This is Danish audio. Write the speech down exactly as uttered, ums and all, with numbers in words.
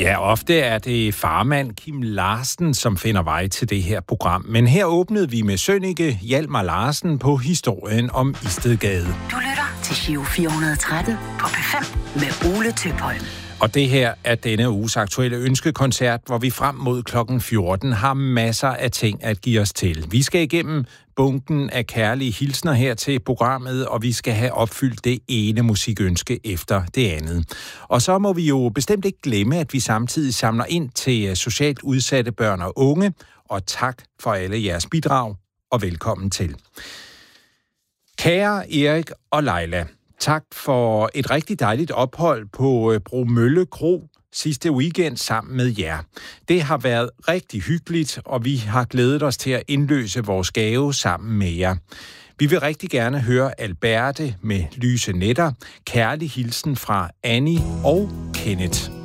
Ja, ofte er det farmand Kim Larsen, som finder vej til det her program. Men her åbnede vi med Sønneke Hjalmar Larsen på historien om Istedgade. Du lytter til Giro fire hundrede og tretten på P fem med Ole Tøpholm. Og det her er denne uges aktuelle ønskekoncert, hvor vi frem mod klokken fjorten har masser af ting at give os til. Vi skal igennem bunken af kærlige hilsner her til programmet, og vi skal have opfyldt det ene musikønske efter det andet. Og så må vi jo bestemt ikke glemme, at vi samtidig samler ind til socialt udsatte børn og unge. Og tak for alle jeres bidrag, og velkommen til. Kære Erik og Leila, tak for et rigtig dejligt ophold på Bromølle Kro sidste weekend sammen med jer. Det har været rigtig hyggeligt, og vi har glædet os til at indløse vores gave sammen med jer. Vi vil rigtig gerne høre Alberte med Lyse Nætter. Kærlig hilsen fra Annie og Kenneth.